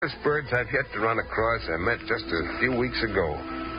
First birds I've yet to run across I met just a few weeks ago.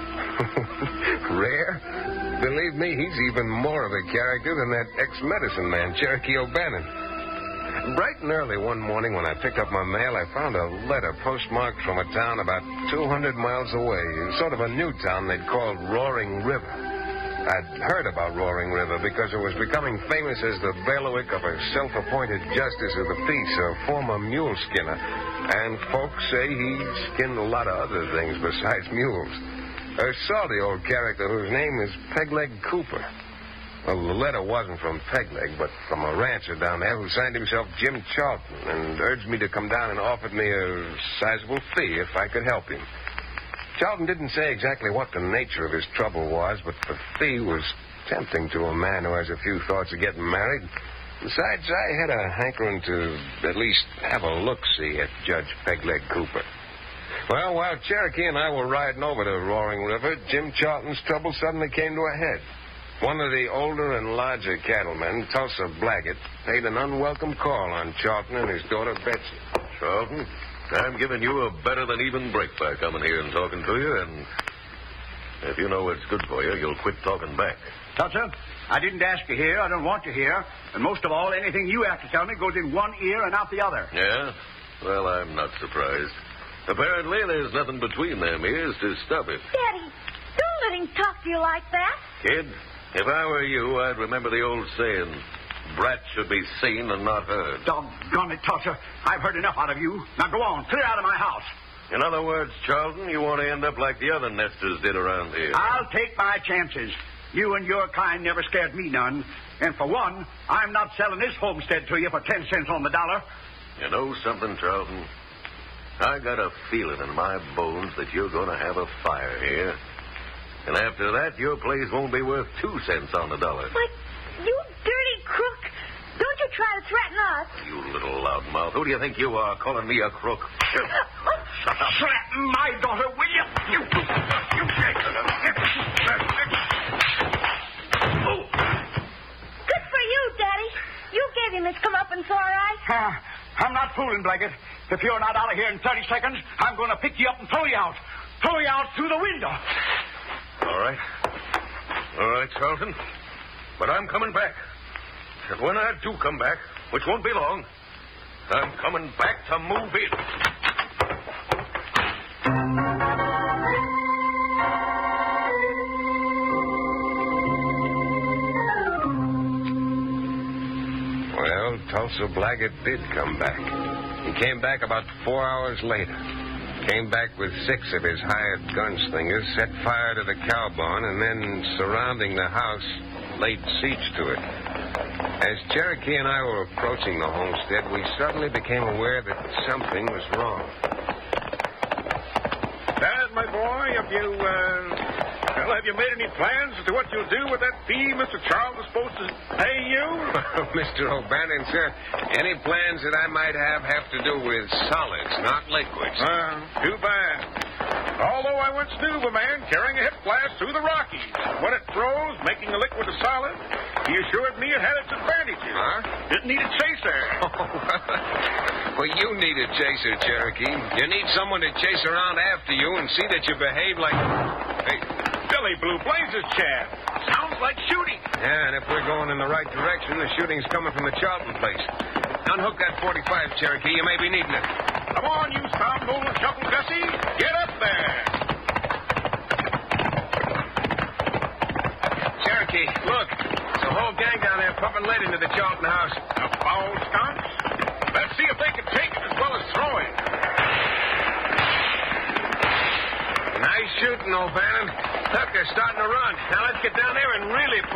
Rare? Believe me, he's even more of a character than that ex-medicine man, Cherokee O'Bannon. Bright and early one morning when I picked up my mail, I found a letter postmarked from a town about 200 miles away, sort of a new town they'd called Roaring River. I'd heard about Roaring River because it was becoming famous as the bailiwick of a self-appointed justice of the peace, a former mule skinner. And folks say he skinned a lot of other things besides mules. A salty old character whose name is Pegleg Cooper. Well, the letter wasn't from Pegleg, but from a rancher down there who signed himself Jim Charlton and urged me to come down and offered me a sizable fee if I could help him. Charlton didn't say exactly what the nature of his trouble was, but the fee was tempting to a man who has a few thoughts of getting married. Besides, I had a hankering to at least have a look-see at Judge Pegleg Cooper. Well, while Cherokee and I were riding over to Roaring River, Jim Charlton's trouble suddenly came to a head. One of the older and larger cattlemen, Tulsa Blaggett, paid an unwelcome call on Charlton and his daughter Betsy. Charlton, I'm giving you a better-than-even break by coming here and talking to you, and if you know what's good for you, you'll quit talking back. Tulsa, I didn't ask you here. I don't want you here. And most of all, anything you have to tell me goes in one ear and out the other. Yeah? Well, I'm not surprised. Apparently, there's nothing between them ears to stop it. Daddy, don't let him talk to you like that. Kid, if I were you, I'd remember the old saying, brats should be seen and not heard. Doggone it, Tulsa. I've heard enough out of you. Now go on. Clear out of my house. In other words, Charlton, you want to end up like the other nesters did around here. I'll take my chances. You and your kind never scared me none. And for one, I'm not selling this homestead to you for 10 cents on the dollar. You know something, Charlton? I got a feeling in my bones that you're going to have a fire here. And after that, your place won't be worth 2 cents on the dollar. But, you dirty crook, don't you try to threaten us. You little loudmouth. Who do you think you are, calling me a crook? Shut up. Threaten my daughter, will you? You Good for you, Daddy. You gave him his comeuppance, all right. I'm not fooling, Blaggett. If you're not out of here in 30 seconds, I'm going to pick you up and throw you out. Throw you out through the window. All right. All right, Charlton. But I'm coming back. And when I do come back, which won't be long, I'm coming back to move in. Well, Tulsa Blaggett did come back. He came back about 4 hours later. Came back with 6 of his hired gunslingers, set fire to the cow barn, and then, surrounding the house, laid siege to it. As Cherokee and I were approaching the homestead, we suddenly became aware that something was wrong. Dad, my boy, have you made any plans as to what you'll do with that fee Mr. Charles is supposed to pay you? Mr. O'Bannon, sir, any plans that I might have to do with solids, not liquids. Too bad. Although I once knew of a man carrying a hip blast through the Rockies. When it froze, making the liquid a solid, he assured me it had its advantages. Huh? Didn't need a chaser. Well, you need a chaser, Cherokee. You need someone to chase around after you and see that you behave like... Hey. Billy Blue Blazes, chap. Sounds like shooting. Yeah, and if we're going in the right direction, the shooting's coming from the Charlton place. Unhook that 45, Cherokee. You may be needing it. Come on, you scoundrel and shuffle Gussie. Get up there. Cherokee, look. There's a whole gang down there pumping lead into the Charlton house. The foul skunks. Let's see if they can take it as well as throw it. Nice shooting, O'Bannon. Look, they're starting to run. Now let's get down there and really